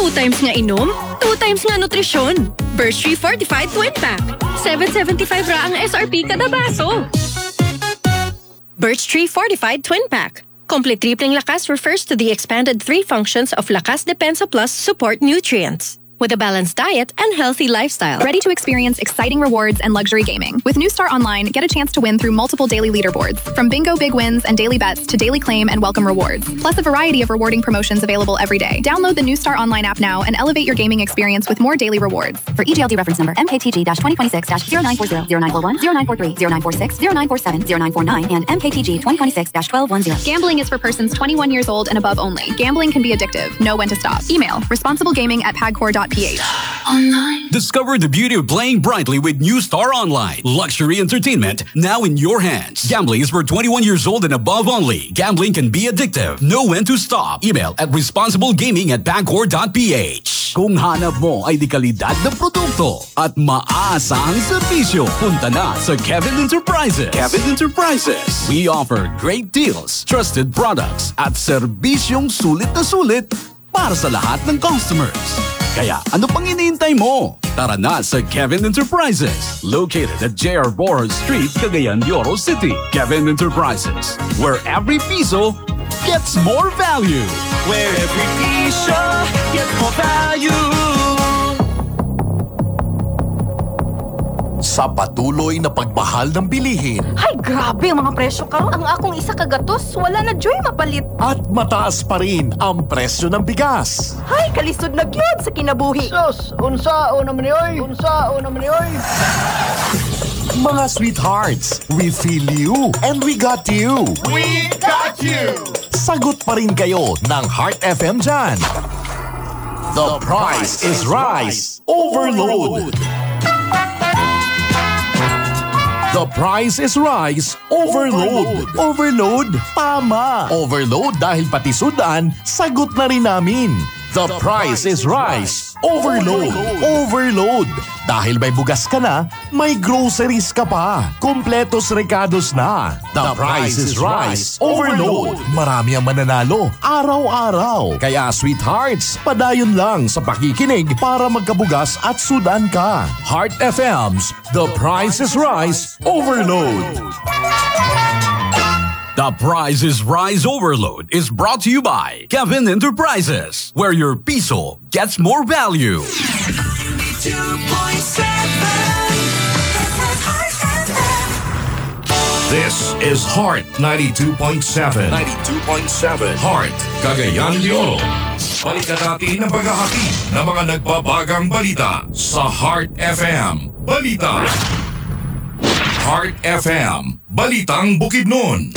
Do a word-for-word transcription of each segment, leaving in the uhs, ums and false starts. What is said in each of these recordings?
Two times nga inom, two times nga nutrisyon. Birch Tree Fortified Twin Pack. seven seventy-five ra ang S R P kada baso. Birch Tree Fortified Twin Pack. Complete tripling lakas refers to the expanded three functions of Lakas Depensa Plus support nutrients. With a balanced diet and healthy lifestyle. Ready to experience exciting rewards and luxury gaming. With New Star Online, get a chance to win through multiple daily leaderboards. From bingo big wins and daily bets to daily claim and welcome rewards. Plus a variety of rewarding promotions available every day. Download the New Star Online app now and elevate your gaming experience with more daily rewards. For E G L D reference number M K T G twenty twenty-six zero nine four zero, zero nine four one, zero nine four three, zero nine four six, zero nine four seven, zero nine four nine, and M K T G twenty twenty-six twelve ten. Gambling is for persons twenty-one years old and above only. Gambling can be addictive. Know when to stop. Email responsiblegaming at pagcor dot p h. Online. Discover the beauty of playing brightly with New Star Online. Luxury entertainment now in your hands. Gambling is for twenty-one years old and above only. Gambling can be addictive. Know when to stop. Email at responsiblegaming at pagcor dot p h. Kung hanap mo ay di kalidad na produkto at maaasahang serbisyo, punta na sa Kevin Enterprises. Kevin Enterprises. We offer great deals, trusted products, at serbisyong sulit na sulit para sa lahat ng customers. Kaya ano pang iniintay mo? Tara na sa Kevin Enterprises, located at J R Borja Street, Cagayan de Oro City. Kevin Enterprises, where every piso gets more value. Where every piso gets more value. Sa patuloy na pagmahal ng bilihin. Ay, grabe ang mga presyo karon. Ang akong isa kagatos, wala na joy mapalit. At mataas pa rin ang presyo ng bigas. Ay, kalisod na gyud sa kinabuhi. Sus, unsa o naman yoy? Unsa o naman yoy? Mga sweethearts, we feel you and we got you. We got you! Sagot pa rin kayo ng Heart F M dyan. The price is Rice Overload. The price is Rice Overload. Overload? Tama. Overload dahil pati sudan, sagot na rin namin. The price is Rice Overload. Overload. Dahil may bugas ka na, may groceries ka pa. Kompletos recados na. The price is Rice Overload. Marami ang mananalo, araw-araw. Kaya sweethearts, padayon lang sa pakikinig para magkabugas at sudan ka. Heart F M's The Price is Rice Overload. The Price is Rice Overload is brought to you by Kevin Enterprises, where your piso gets more value. This is Heart ninety-two point seven. ninety-two point seven. Heart, Cagayan de Oro. Balikan natin ang paghahati ng mga nagbabagang balita sa Heart F M. Balita. Heart F M. Balitang Bukidnon.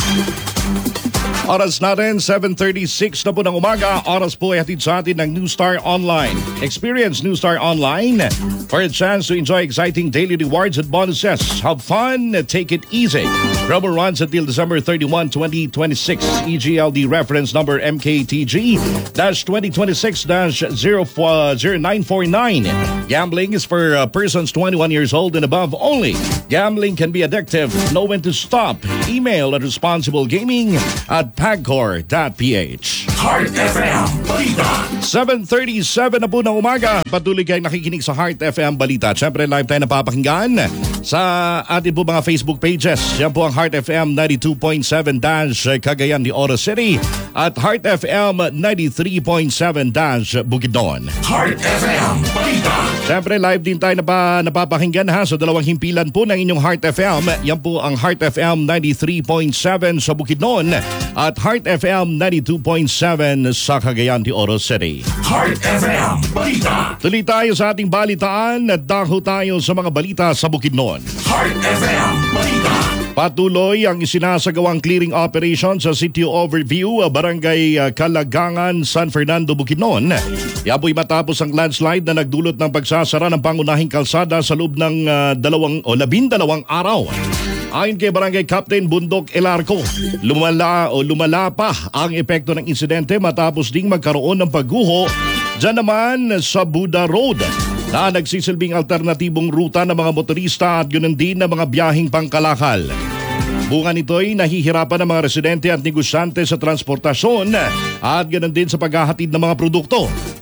Oras natin, seven thirty-six na po ng umaga. Oras po ay hatid sa atin ng New Star Online. Experience New Star Online for a chance to enjoy exciting daily rewards and bonuses. Have fun, take it easy. Promo runs until December thirty-first, twenty twenty-six. E G L D reference number M K T G twenty twenty-six zero nine four nine. Gambling is for uh, persons twenty-one years old and above only. Gambling can be addictive. Know when to stop. Email at responsiblegaming at pagcor dot p h. Heart F M Balita. seven thirty-seven na po ng umaga. Patuloy kayong nakikinig sa Heart F M Balita. Siyempre live tayo napapakinggan sa ating po mga Facebook pages. Yan po ang Heart F M ninety-two point seven dash Cagayan de Oro City at Heart F M ninety-three point seven dash Bukidnon. Heart F M Balita. Siyempre live din tayo napa, napapakinggan ha sa dalawang himpilan po ng inyong Heart F M. Yan po ang Heart F M ninety-three point seven sa Bukidnon at Heart F M ninety-two point seven sa Cagayan de Oro City. Heart F M Balita. Tuloy tayo sa ating balitaan at daho tayo sa mga balita sa Bukidnon. Heart F M Balita. Patuloy ang isinasagawang clearing operation sa City Overview, Barangay Kalagangan, San Fernando, Bukidnon. Yan po'y matapos ang landslide na nagdulot ng pagsasara ng pangunahing kalsada sa loob ng uh, dalawang o labindalawang araw. Ayon kay Barangay Captain Bundok Elarco, lumala o lumala pa ang epekto ng insidente matapos ding magkaroon ng pagguho dyan naman sa Buda Road na nagsisilbing alternatibong ruta ng mga motorista at ganoon din ng mga biyaheng pangkalakal. Bunga nito'y nahihirapan ng mga residente at negosyante sa transportasyon at ganoon din sa paghahatid ng mga produkto.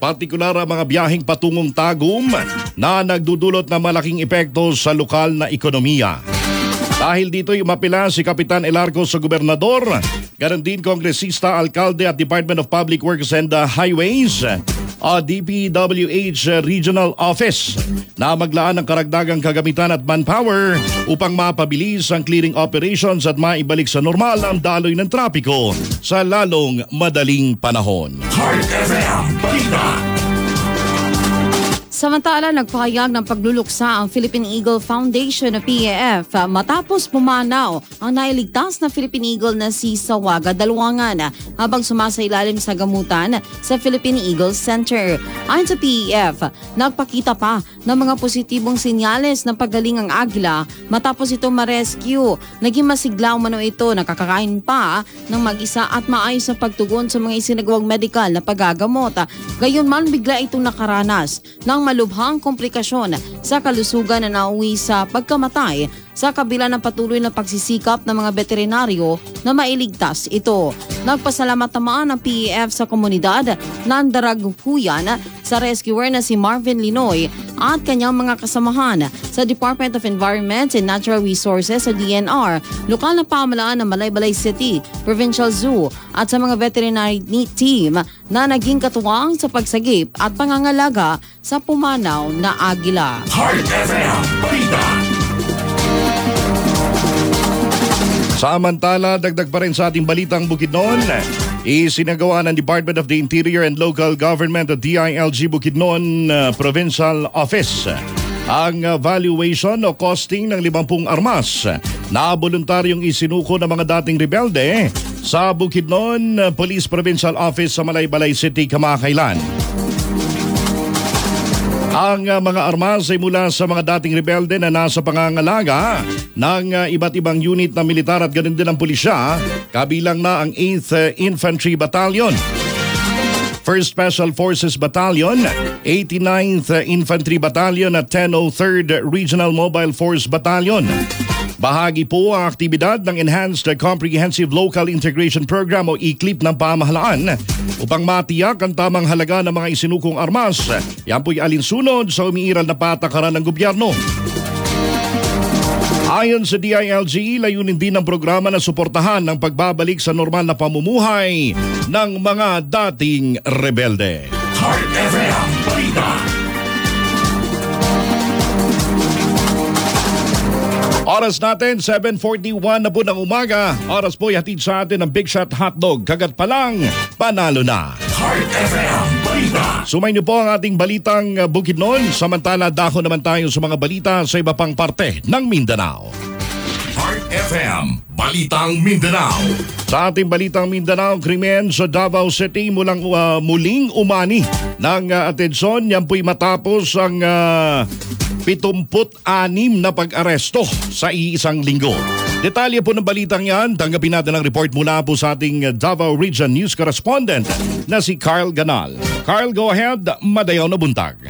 partikular ang mga biyaheng patungong Tagum na nagdudulot ng malaking epekto sa lokal na ekonomiya. Dahil dito'y umapila si Kapitan Elarco sa gobernador, ganon din kongresista, alkalde at Department of Public Works and uh, Highways o D P W H Regional Office na maglaan ng karagdagang kagamitan at manpower upang mapabilis ang clearing operations at maibalik sa normal ang daloy ng trapiko sa lalong madaling panahon. Heart F M Balita. Samantala, nagpahayag ng pagluluksa ang Philippine Eagle Foundation o P E F matapos pumanaw ang nailigtas na Philippine Eagle na si Sawaga Dalwangan habang sumasailalim sa gamutan sa Philippine Eagle Center. Ayon sa P E F, nagpakita pa ng mga positibong senyales ng paggaling ang agila matapos ito ma-rescue. Naging masigla umano ito, nakakakain pa ng mag-isa at maayos sa pagtugon sa mga isinagawang medikal na paggagamot. Gayunman, bigla itong nakaranas ng malubhang komplikasyon sa kalusugan na nauwi sa pagkamatay sa kabila ng patuloy na pagsisikap ng mga veterinaryo na mailigtas ito. Nagpasalamat naman ang P E F sa komunidad ng Daragupuyan sa rescuer na si Marvin Linoy at kanyang mga kasamahan sa Department of Environment and Natural Resources sa D N R, lokal na pamahalaan ng Malaybalay City, Provincial Zoo at sa mga veterinary team na naging katuwang sa pagsagip at pangangalaga sa pumanaw na agila. Heart F M Balita. Samantala, dagdag pa rin sa ating balitang Bukidnon, isinagawa ng Department of the Interior and Local Government o D I L G Bukidnon uh, Provincial Office ang uh, valuation o costing ng limampung armas na voluntaryong isinuko ng mga dating rebelde sa Bukidnon uh, Police Provincial Office sa Malaybalay City kamakailan. Ang uh, mga armas ay mula sa mga dating rebelde na nasa pangangalaga ng uh, iba't ibang unit na militar at ganun din ang pulisya, kabilang na ang eighth uh, Infantry Battalion, first Special Forces Battalion, eighty-ninth uh, Infantry Battalion at ten oh third Regional Mobile Force Battalion. Bahagi po ang aktibidad ng Enhanced Comprehensive Local Integration Program o E C L I P ng pamahalaan upang matiyak ang tamang halaga ng mga isinukong armas. Yan po'y alinsunod sa umiiral na patakaran ng gobyerno. Ayon sa D I L G, layunin din ng programa na suportahan ng pagbabalik sa normal na pamumuhay ng mga dating rebelde. Heart F M Balita. Oras natin, seven forty-one na po ng umaga. Oras po ihatid sa atin ng Big Shot Hotdog. Kagat pa lang, panalo na. Heart F M Balita. Sumay niyo po ang ating balitang Bukidnon. Samantala, dako naman tayo sa mga balita sa iba pang parte ng Mindanao. Heart F M Balitang Mindanao. Sa ating balitang Mindanao, krimen sa Davao City mulang uh, muling umani ng uh, atensyon. Yan po'y matapos ang uh, pituput-anim na pag-aresto sa iisang linggo. Detalye po ng balitang yan, tanggapin natin ang report mula po sa ating Davao Region News Correspondent na si Carl Ganal. Carl, go ahead, madayaw na buntag.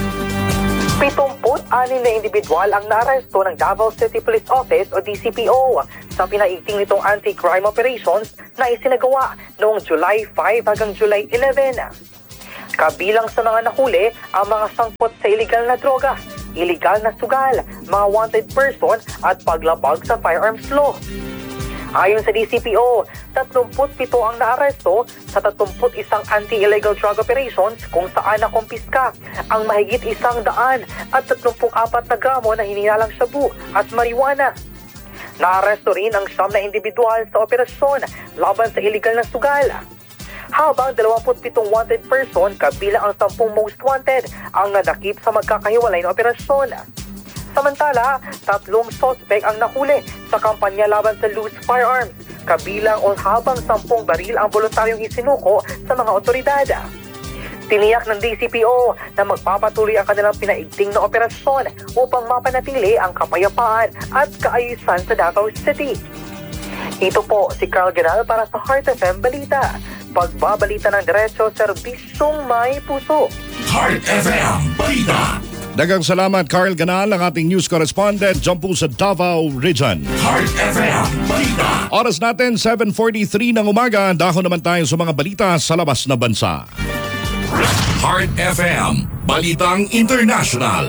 pituput-anim na individual ang naaresto ng Davao City Police Office o D C P O sa pinaiting nitong anti-crime operations na isinagawa noong July five hanggang July eleven. Kabilang sa mga nahuli ang mga sangkot sa iligal na droga, iligal na sugal, mga wanted person at paglabag sa firearms law. Ayon sa D C P O, tatlumput-pito ang naaresto sa tatlumput-isang anti-illegal drug operations kung saan nakumpiska ang mahigit isang daan at tatlumput-apat na gramo na hinihalang shabu at marijuana. Naaresto rin ang siyam na individual sa operasyon laban sa illegal na sugal. Habang dalawamput-pitong wanted person kabilang ang sampung most wanted ang nadakip sa magkakahiwalay na operasyon. Samantala, tatlong suspect ang nahuli sa kampanya laban sa loose firearms, kabilang o habang sampung baril ang voluntaryong isinuko sa mga otoridad. Tiniyak ng D C P O na magpapatuloy ang kanilang pinaigting na operasyon upang mapanatili ang kapayapaan at kaayusan sa Davao City. Ito po si Carl Ganal para sa Heart F M Balita. Pagbabalita ng diretso, serbisyong may puso. Heart F M Balita. Dagang salamat, Carl Ganal, ang ating news correspondent dyan po sa Davao Region. Heart F M Balita. Oras natin, seven forty-three ng umaga. Dahon naman tayo sa mga balita sa labas na bansa. Heart F M, Balitang International.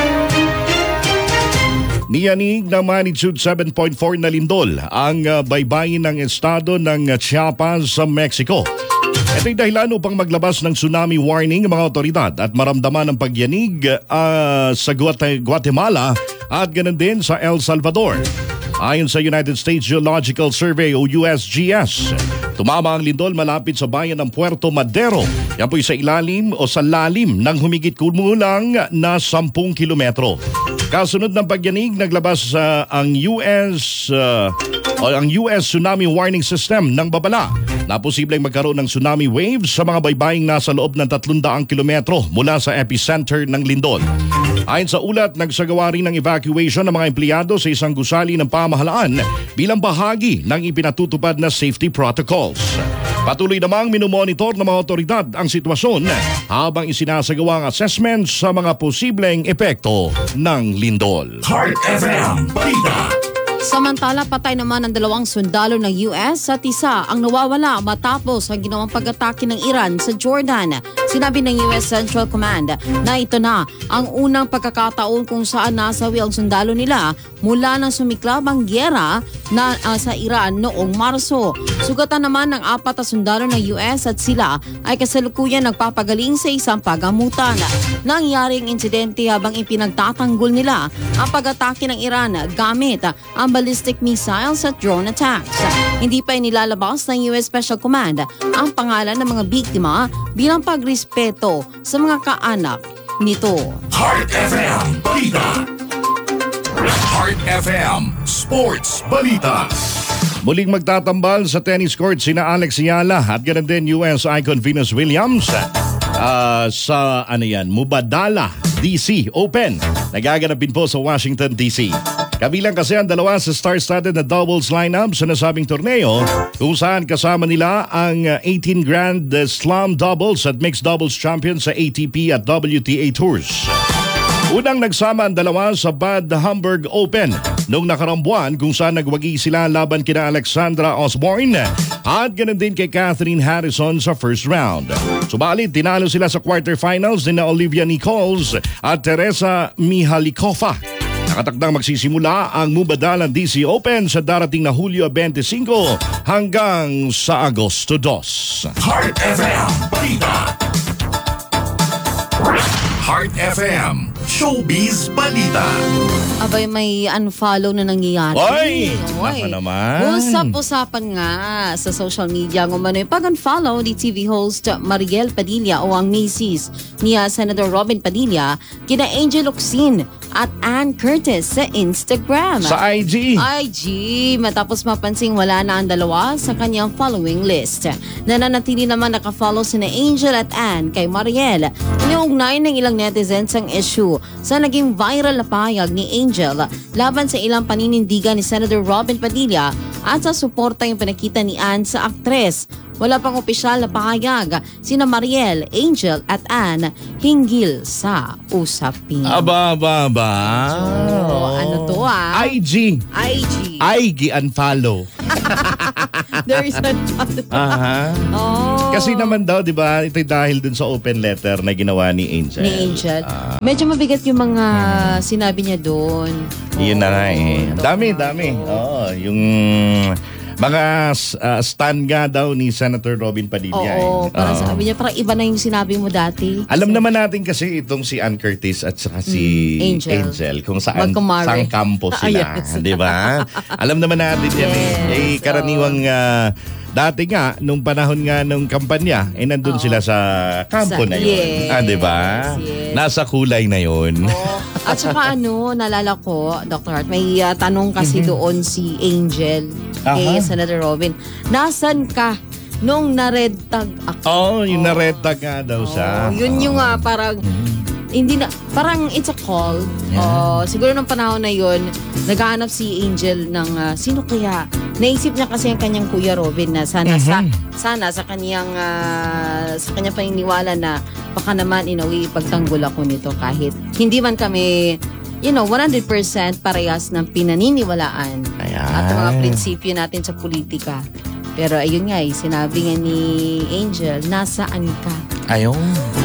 Niyanig na magnitude seven point four na lindol ang uh, baybayin ng estado ng uh, Chiapas sa Mexico. Ito'y dahilan upang maglabas ng tsunami warning ang mga otoridad at maramdaman ang pagyanig uh, sa Guate- Guatemala at ganun din sa El Salvador. Ayon sa United States Geological Survey o U S G S, tumama ang lindol malapit sa bayan ng Puerto Madero. Yan po'y sa ilalim o sa lalim ng humigit kumulang na sampung kilometro. Kasunod ng pagyanig, naglabas uh, ang U S uh, o ang U S Tsunami Warning System ng babala na posibleng magkaroon ng tsunami waves sa mga baybaying nasa loob ng tatlong daang kilometro mula sa epicenter ng lindol. Ayon sa ulat, nagsagawa rin ng evacuation ng mga empleyado sa isang gusali ng pamahalaan bilang bahagi ng ipinatutupad na safety protocols. Patuloy namang minumonitor ng mga otoridad ang sitwasyon habang isinasagawa ang assessment sa mga posibleng epekto ng lindol. Heart F M, Balita. Samantala, patay naman ang dalawang sundalo ng U S at isa ang nawawala matapos ang ginawang pag-atake ng Iran sa Jordan. Sinabi ng U S Central Command na ito na ang unang pagkakataon kung saan nasawi ang sundalo nila mula nang sumiklab ang gyera na, uh, sa Iran noong Marso. Sugatan naman ng apat na sundalo ng U S at sila ay kasalukuyan nagpapagaling sa isang pagamutan. Nangyari ang insidente habang ipinagtatanggol nila ang pag-atake ng Iran gamit ang ballistic missiles at drone attacks. Hindi pa inilalabas ng U S Special Command ang pangalan ng mga biktima bilang pagrespeto sa mga kaanak nito. Heart F M, Balita. Heart F M, Sports Balita. Muling magtatambal sa tennis court sina Alex Ayala at ganun din U S icon Venus Williams uh, sa ano yan, Mubadala D C Open. Nagaganapin po sa Washington D C. Kabilang kasi ang dalawa sa star-studded na doubles lineup sa nasabing torneo kung saan kasama nila ang eighteen Grand Slam doubles at mixed doubles champion sa A T P at W T A Tours. Unang nagsama ang dalawa sa Bad Hamburg Open noong nakaraang buwan kung saan nagwagi sila laban kina Alexandra Osborne at ganun din kay Catherine Harrison sa first round. Subalit, tinalo sila sa quarterfinals ni na Olivia Nichols at Teresa Mihalikova. Nakatakdang magsisimula ang Mubadala D C Open sa darating na Hulyo twenty-five hanggang sa Agosto two. Heart F M, Balita. Heart F M, Showbiz Balita. Abay, may unfollow na nangyayari. Oy! Naka naman. Usap-usapan nga sa social media kung ano yung pag-unfollow ni T V host Mariel Padilla o ang misis ni Senator Robin Padilla kina Angel Locsin at Ann Curtis sa Instagram. Sa I G. I G. Matapos mapansing wala na ang dalawa sa kanyang following list. Nananatili naman nakafollow sina Angel at Ann kay Mariel. Iniugnay ng ilang netizens ang issue sa naging viral na pahayag ni Angel laban sa ilang paninindigan ni Senator Robin Padilla at sa suporta yung pinakita ni Ann sa aktres. Wala pang opisyal na pahayag sina Mariel, Angel at Ann hinggil sa usapin. Aba, aba, aba. So, ano to ah? I G. I G. I G unfollow. There is unfollow. Aha. Oh. Kasi naman daw, di ba, ito dahil dun sa open letter na ginawa ni Angel. Ni Angel. Ah. Medyo mabigat yung mga hmm. sinabi niya doon. Yun na nga eh. Dami, dami. Oo, yung mga uh, stand nga daw ni Senator Robin Padilla. Oo, eh. parang Oo. sabi niya, parang iba na yung sinabi mo dati. Alam naman natin kasi itong si Ann Curtis at saka si mm, Angel. Angel kung saan Magkumare. sang kampo sila, Ah, yes. di ba? Alam naman natin yan. Yes. Eh, eh karaniwang uh, dati nga nung panahon nga nung kampanya, eh nandun Oo. sila sa kampo Sa- na yun. yes, Ah, di ba? yes. Nasa kulay na yun. Oh. At saka ano, nalala ko, Doctor Hart, may uh, tanong kasi Mhm. doon si Angel kay Aha. Senator Robin. Nasaan ka nung na-red tag ako? Oh, yung naretag nga daw siya. Oh, yun yung uh, parang hindi na parang it's a call. Yeah. Oh, siguro nung panahon na yun, naghahanap si Angel ng uh, sino kaya. Naisip niya kasi ang kanyang Kuya Robin na sana sa Mhm. sana sa kanyang uh, sa kanyang paniniwala na baka naman inawi ipagtanggol ako nito kahit hindi man kami you know, one hundred percent parehas ng pinaniniwalaan Ayan. at mga prinsipyo natin sa politika. Pero ayun nga, eh, sinabi nga ni Angel, nasaan ka? Ayun.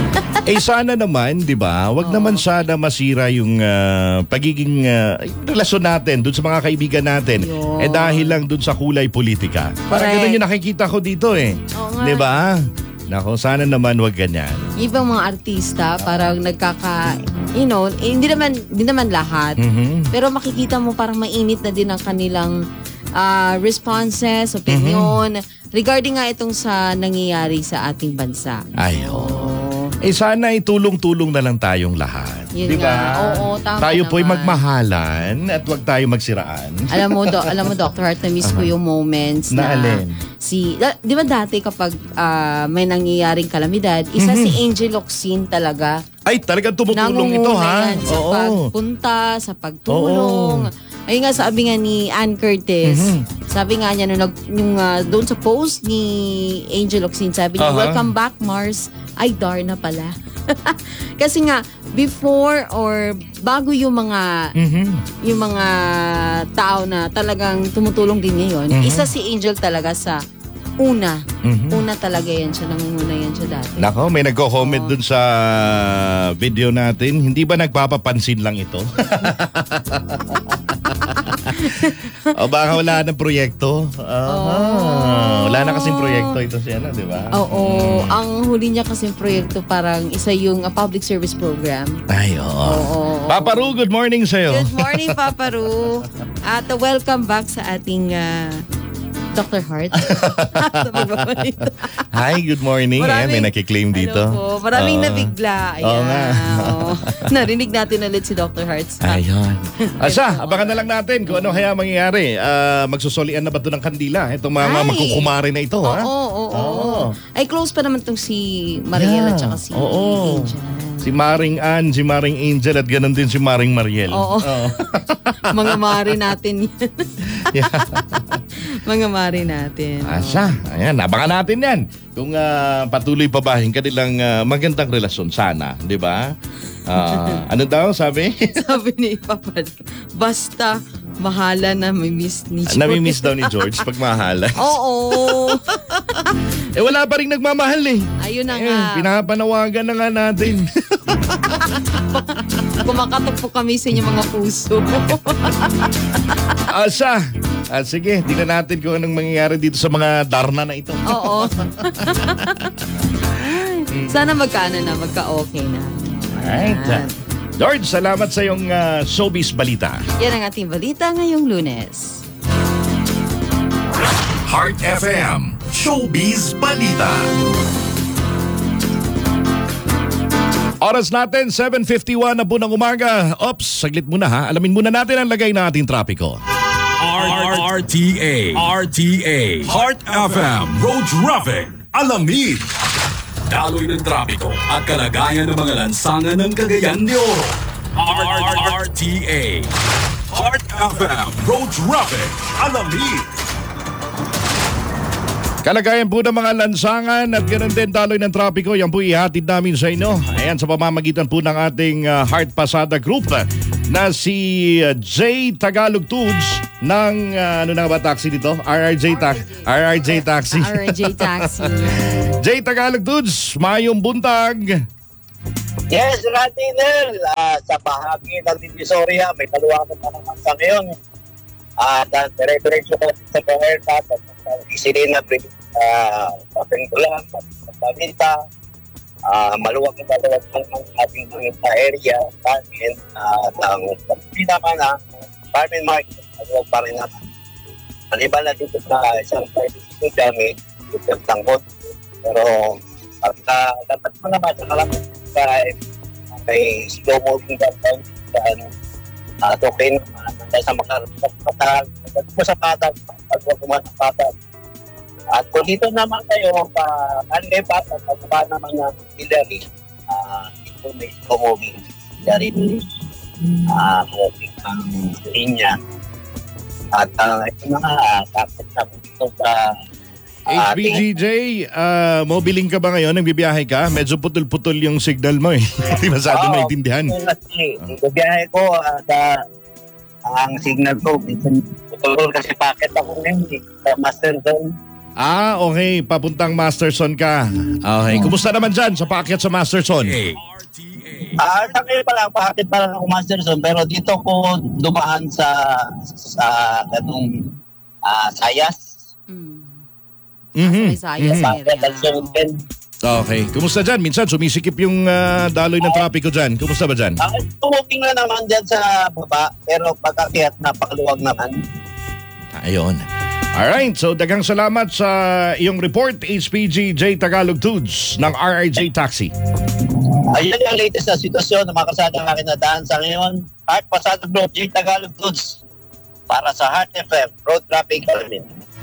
Eh sana naman, di ba, wag Oo. naman sana masira yung ah, pagiging ah, relasyon natin dun sa mga kaibigan natin. Yun. Eh dahil lang dun sa kulay politika. Parang Correct. ganun yung nakikita ko dito eh. Oo nga. Di ba? Nako, sana naman wag ganyan. Ibang mga artista parang nagkaka, you know, eh, hindi naman hindi naman lahat. Mhm. Pero makikita mo parang mainit na din ang kanilang ah, responses, opinion regarding nga itong sa nangyayari sa ating bansa. Ay, oo. Eh sana itulong-tulong na lang tayong lahat. Yun Di ba? nga. Oo, tama Tayo po'y naman. magmahalan at wag tayo magsiraan. Alam mo, do, alam mo Doctor Hart, na-miss ko yung moments Na na, alin? si, da- di ba dati kapag ah, may nangyayaring kalamidad, isa si Angel Locsin talaga. Ay, talagang tumutulong ito ha. Nangunguna yan sa Oo. pagpunta, sa pagtulong. Ayun nga sabi nga ni Ann Curtis, sabi nga niya nung, nag, yung, ah, doon sa post ni Angel Locsin, sabi niya, Aha. welcome back Mars. Ay, Darna pala. Kasi nga, before or bago yung mga yung mga tao na talagang tumutulong din ngayon, Mhm. isa si Angel talaga sa una. Mhm. Una talaga yan siya, nangunguna yan siya dati. Nako, may nagko-comment dun sa video natin. Hindi ba nagpapapansin lang ito? O baka wala ng proyekto? Ah, wala na kasing proyekto ito siya na, di ba? Oo, ang huli niya kasing proyekto parang isa yung a public service program. Ay, oo. Oo. Papa Ru, good morning sa'yo. Good morning, Papa Ru. At uh, welcome back sa ating uh, Doctor Hart. Sa pagbabalita. Hi, good morning. Eh, may nakiklaim dito. Hello po. Maraming Oo. nabigla. Ayan. Oo nga. Oo. Narinig natin ulit si Doctor Hart. Ayun. Asa, abangan na lang natin kung ano kaya mangyayari. Ah, magsusolian na ba ito ng kandila? Itong mga Ay. magkukumari na ito, ha? Oo, oo, oo. Oo. Ay, close pa naman tong si Mariela at saka si Oo. Angel. Si Maring Ann, si Maring Angel at ganun din si Maring Mariel. Oo. Mga mari natin yan. Mga mari natin. Asa, ayan, abangan natin yan. Kung ah, patuloy pa ba yung kanilang ah, magandang relasyon sana, di ba? Ah, ano daw sabi? Sabi ni Papa, basta mahala na may miss ni George. Nami-miss daw ni George pag mahala. Oo. Eh wala pa rin nagmamahal eh. Ayun na Eh, nga. pinapanawagan na nga natin. Kumakatok po kami sa inyong mga puso. Asa, ah, sige, tingnan natin kung anong mangyayari dito sa mga Darna na ito. Oo. Sana magkaano na, magka-okay na. Alright. Yan. George, salamat sa iyong ah, showbiz balita. Yan ang ating balita ngayong Lunes. Heart F M, Showbiz Balita. Oras natin, seven fifty-one na po ng umaga. Ops, saglit muna ha. Alamin muna natin ang lagay na ating trapiko. R T A R T A Heart F M Road Traffic Alamid. Daloy ng trapiko at kalagayan ng mga lansangan ng Cagayan de Oro. R T A Heart F M Road Traffic Alamid. Kalagayan po ng mga lansangan at ganoon din daloy ng trapiko, yan po ihatid namin sa inyo. Ayan, sa pamamagitan po ng ating uh, Heart Pasada Group na si uh, J. Tagalog Tools ng, uh, ano na ba taxi dito? R R J Taxi. R R J Taxi. R R J Taxi. J. Tagalog Tools, mayong buntag. Yes, Radinel. Uh, sa bahagi ng Divisoria, may kaluwakan na naman sa ngayon. At uh, dire-diretso ko sa Puerta at uh, Isilina, uh, Papentulan, Paminta, uh, maluwag na maluwag ng ating Paminta area namin uh, ng pinaka na Carmen Market, maluwag pa rin naman. Maliban na dito sa isang private kami, dito sa Tangkot. Pero at uh, dapat mo naman sa kalapit sa may slow moving downtown sa ano, Uh, token uh, sa makarapatag mo sa patag at huwag mo sa patag. At kung dito naman kayo pa kanay patag at pa naman ng Hillary, uh, ito may slow moving Hillary uh, moving ang linya. At uh, ito mga uh, kapit na dito sa H B G J, uh, mobiling ka ba ngayon? Nagbibiyahe ka? Medyo putol-putol yung signal mo eh. Hindi masyado maintindihan. Kasi, bibiyahe ko uh, sa ang signal ko, minsan putol kasi packet ako ngayon eh, sa Master Zone. Ah, okay. Papuntang Masterson ka. Okay. Kumusta naman dyan sa paakyat sa Masterson? Ah, sa ngayon pa lang, pakit pa lang ako Masterson, pero dito ko dumaan sa sa ganung ah, Sayas. Mhm. Sayas Mhm. area. Okay. Kumusta dyan? Minsan sumisikip yung ah, daloy ng trapiko dyan. Kumusta ba dyan? Ah, tumuping na naman dyan sa baba, pero pagkakyat napakaluwag naman. Ayun. Alright, so daghang salamat sa iyong report, H P G J Tagalog Tudes ng R R J Taxi. Ayun yung latest na sitwasyon ng mga kasadang akin na daan sa ngayon. Heart Pasado Group, J Tagalog Tudes para sa Heart F M, Road Traffic Alamin.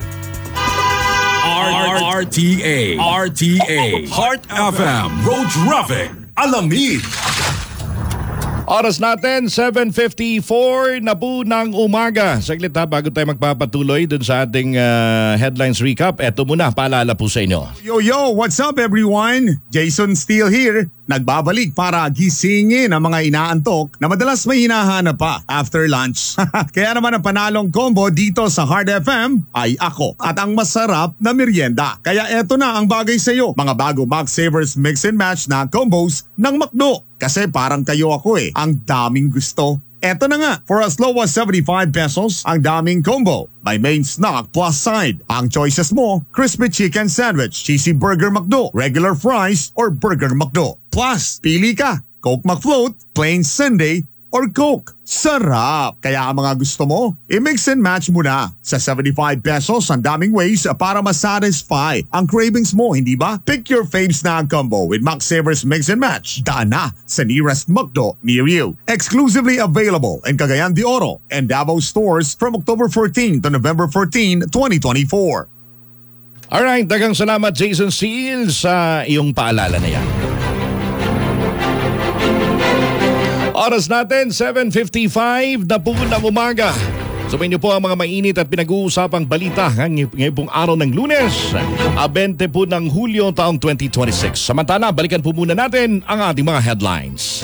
R T A R T A Heart F M Road Traffic Alamin. Oras natin, seven fifty-four na po ng umaga. Saglit ha, bago tayo magpapatuloy dun sa ating uh, headlines recap. Eto muna, paalala po sa inyo. Yo, yo! What's up everyone? Jason Steele here. Nagbabalik para gisingin ang mga inaantok na madalas may hinahanap pa after lunch. Kaya naman ang panalong combo dito sa Hard F M ay ako at ang masarap na merienda. Kaya eto na ang bagay sa iyo, mga bago Max Savers Mix and Match na combos ng McDo. Kasi parang kayo ako eh, ang daming gusto. Eto na nga, for as low as seventy-five pesos, ang daming combo. May main snack plus side. Ang choices mo, crispy chicken sandwich, cheesy burger McDo, regular fries, or burger McDo. Plus, pili ka, Coke McFloat, plain sundae, or Coke. Sarap! Kaya ang mga gusto mo, i-mix and match mo na. Sa seventy-five pesos, ang daming ways para masatisfy ang cravings mo, hindi ba? Pick your fave snack combo with Max Savers Mix and Match. Daan na sa nearest McDo near you. Exclusively available in Cagayan de Oro and Davao stores from October fourteenth to November fourteenth, twenty twenty-four. Alright, daghang salamat Jason Steele sa iyong paalala na yan. Oras natin, seven fifty-five na po ng umaga. Sumayin niyo po ang mga mainit at pinag-uusapang balita ngayon pong araw ng Lunes, twenty po ng Hulyo taong twenty twenty-six. Samantala, balikan po muna natin ang ating mga headlines.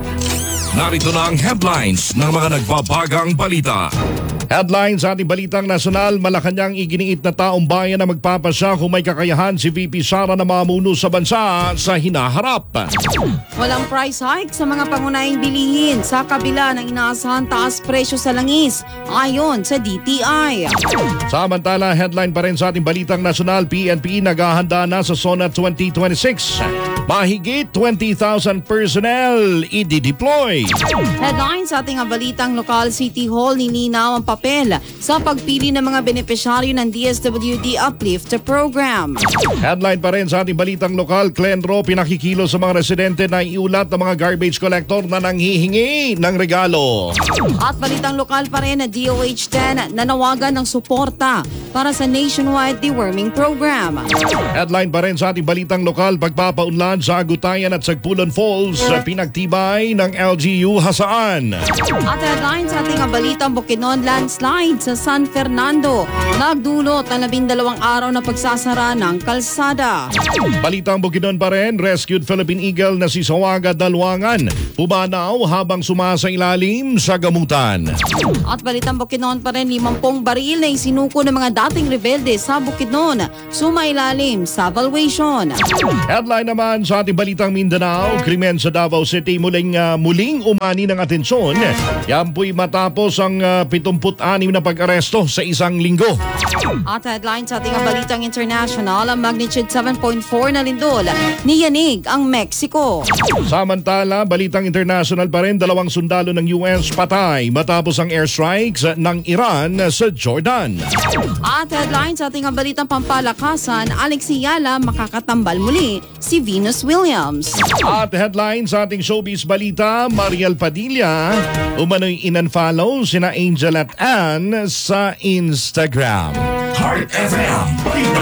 Narito na ang headlines ng mga nagbabagang balita. Headlines sa ating balitang nasyonal, Malacanang iginiit na taong bayan na magpapasya kung may kakayahan si V P Sara na mamuno sa bansa sa hinaharap. Walang price hike sa mga pangunahing bilihin sa kabila ng inaasahan taas presyo sa langis ayon sa D T I. Samantala, headline pa rin sa ating balitang nasyonal, P N P naghahanda na sa SONA twenty twenty-six. Mahigit twenty thousand personnel i-deploy. Headline sa ating balitang lokal, City Hall nininaw ang papel sa pagpili ng mga benepisyaryo ng D S W D Uplift Program. Headline pa rin sa ating balitang lokal, Clenro pinakikilo sa mga residente na iulat ng mga garbage collector na nanghihingi ng regalo. At balitang lokal pa rin na D O H ten nanawagan ng suporta para sa nationwide deworming program. Headline pa rin sa ating balitang lokal, pagpapaunlad sa Agutayan at Sagpulon Falls, pinagtibay ng L G U Hasaan. At headline sa ating balitang Bukidnon, landslide sa San Fernando. Nagdulot ang labindalawang araw na pagsasara ng kalsada. Balitang Bukidnon pa rin, rescued Philippine Eagle na si Sawaga Dalwangan pumanaw habang sumasailalim sa gamutan. At balitang Bukidnon pa rin, limampung baril na isinuko ng mga dating rebelde sa Bukidnon sumailalim sa valuation. Headline naman sa ating balitang Mindanao, krimen sa Davao City muling uh, muling umani ng atensyon. Yan po'y matapos ang uh, pituput-anim na pag-aresto sa isang linggo. At headline sa ating balitang international, ang magnitude seven point four na lindol niyanig ang Mexico. Samantala, balitang international pa rin, dalawang sundalo ng U S patay matapos ang airstrikes ng Iran sa Jordan. At headline sa ating balitang pampalakasan, Alex Yala makakatambal muli si Venus Williams. At headline sa ating showbiz balita, Mariel Padilla umano'y in-unfollow sina Angel at Ann sa Instagram. Heart F M Balita.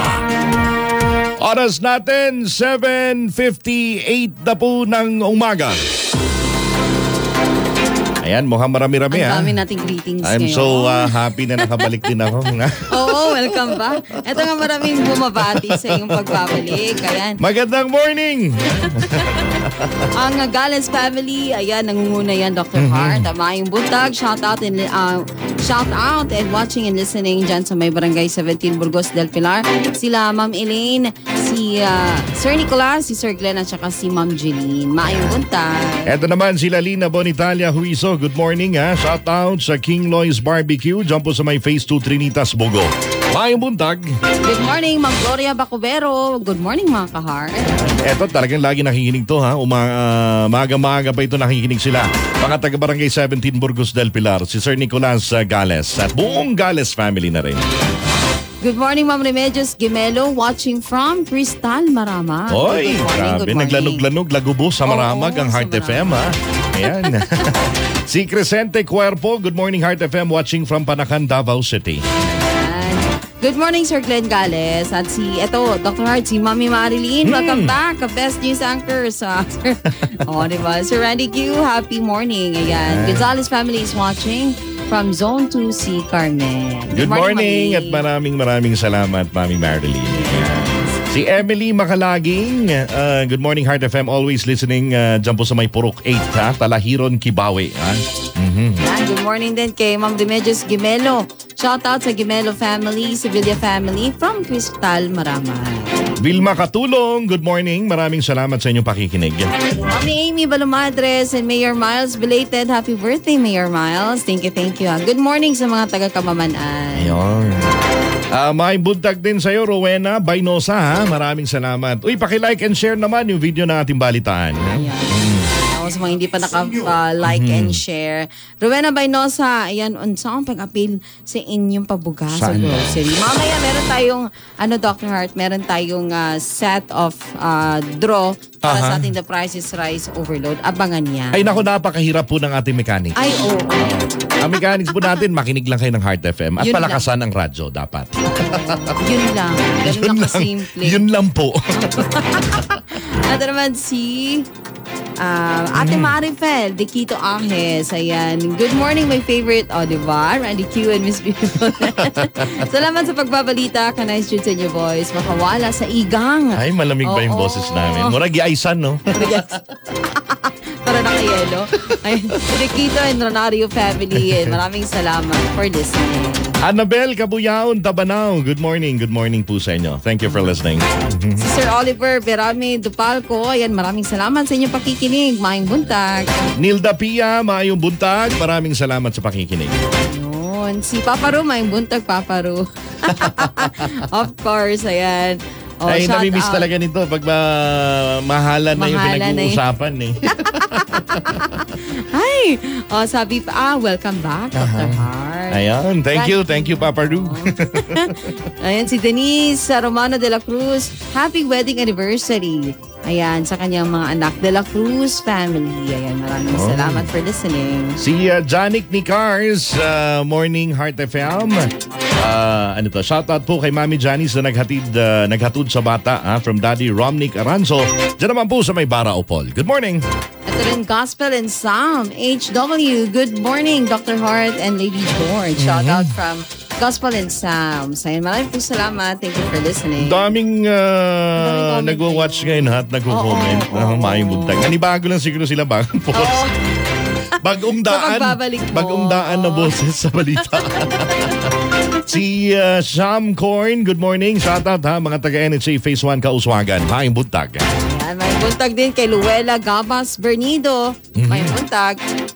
Oras natin, seven fifty-eight na po ng umaga. Ayan, mukhang marami-rami Ang ha. dami nating greetings I'm ngayon. so uh, happy na nakabalik din ako. Oo, welcome back. Ito nga maraming bumabati sa iyong pagbabalik. Ayan. Magandang morning! Ang uh, Gales family, ayan, nangunguna yan, Doctor Mhm. Hart. Mayong buntag, shout out and uh, shout out and watching and listening dyan sa may barangay seventeen Burgos del Pilar. Sila Ma'am Elaine, si uh, Sir Nicolas, si Sir Glenn at saka si Ma'am Jeline. Mayong buntag. Eto naman sila Lina Bonitalia Huizo. Good morning ha. Shout out sa King Loy's Barbecue. Diyan po sa may Phase two Trinitas, Bogo. Mayong buntag. Good morning, Ma'am Gloria Bacubero. Good morning, mga kahar. Eto talagang lagi nakikinig to ha. Uma, uh, maaga-maaga pa ito nakikinig sila. Mga taga Barangay seventeen Burgos del Pilar. Si Sir Nicolas uh, Gales. At buong Gales family na rin. Good morning, Ma'am Remedios Gimelo, watching from Cristal, Maramag. Oy, Good morning, grabe. good morning. Naglanog-lanog, lagubo sa Maramag ang Heart F M ha. Ayan. Si Crescente Cuerpo. Good morning, Heart F M. Watching from Panacan, Davao City. Good morning, Sir Glenn Gales. At si, eto, Doctor Hart, si Mami Marilyn. Welcome back. Ka best news anchor sa... oh, diba? Sir Randy Q, happy morning. Ayan. Gonzalez family is watching from Zone two C, Carmen. Good morning, Mami. at maraming maraming salamat, Mami Marilyn. Ayan. Si Emily Makalaging. Uh, good morning, Heart F M. Always listening uh, dyan po sa may Purok eight, ha? Talahiron, Kibawe. Ha? Mm-hmm. Yan, good morning din kay Ma'am Remedios Gimelo. Shout out sa Gimelo family, Sevilla family from Cristal, Maramay. Vilma Katulong, good morning. Maraming salamat sa inyong pakikinig. Mami Amy Balumadres and Mayor Miles, belated happy birthday, Mayor Miles. Thank you, thank you. Good morning sa mga taga-Kamamanaan. Ayun. Uh, may buntag din sa'yo, Rowena Bainosa, ha? Maraming salamat. Uy, paki-like and share naman yung video na ating balitaan. Ako sa mga hindi pa naka-like Mhm. and share. Rowena Bainosa, ayan, unsang pag-appeal sa inyong pabuga sa Saan? grocery. Mamaya meron tayong, ano Doctor Hart, meron tayong uh, set of uh, draw para Aha. sa ating The Price is Rice Overload. Abangan yan. Ay naku, napakahirap po ng ating mechanic. Ay, oo. Ang mechanics po natin, makinig lang kayo ng Heart F M at Yun palakasan ang radyo dapat. Yun lang. Ganun Yun lang lang, kasimple. yun lang po. Ito naman si uh, Ate Marifel, de Quito Anges. Ayan. Good morning, my favorite. O, oh, diba? Randy Q and Miss Beautiful. Salamat sa pagbabalita. Ka-nice jud sa inyo, boys. Makawala sa igang. Ay, malamig ba yung Oo. boses namin? Murag i-aisan, no? Para nakayelo. Ayun. De Quito and Ronario family. And maraming salamat for listening. Annabel Kabuyaon, Tabanao. Good morning. Good morning po sa inyo. Thank you for listening. Si Sir Oliver Berame Dupalco. Ayan, maraming salamat sa inyong pakikinig. Maing buntag. Nilda Pia, maayong buntag. Maraming salamat sa pakikinig. Yun. Si Paparu, maing buntag, Paparu. Of course, ayan. Oh, Ay, shout namimiss out. talaga nito pag ma- mahalan na yung Mahalan na yun. pinag-uusapan eh. Ay! Oh, sabi pa, ah, welcome back, Doctor Hart. Ayan, thank you, thank you, Papa Ru. Ayan, si Denise Romano de la Cruz. Happy wedding anniversary. Ayan, sa kanyang mga anak, de la Cruz family. Ayan, maraming Oh. salamat for listening. Si uh, Janik Nicars, uh, Morning Heart F M. Uh, ano to? Shoutout po kay Mami Janice na naghatid, uh, naghatid sa bata ha, from Daddy Romnick Aranzo. Diyan naman po sa may Bara Opol. Good morning. Ito rin, Gospel and Psalm. H W, good morning, Doctor Hart and Lady George. Shout out from Gospel and Psalm. Ayan, maraming po salamat. Thank you for listening. Daming uh, nagwa-watch ngayon ha, at nagko-comment. Oh, oh, Mayong buntag. Nanibago lang siguro sila bagong post. Bagong daan. pagbabalik mo. Bagong daan na boses sa balita. Si uh, Sham Corn, good morning. Shoutout ha, mga taga-N H A Phase one Kauswagan. Mayong buntag. Ayan, may buntag din kay Luella Gabas Bernido. May buntag.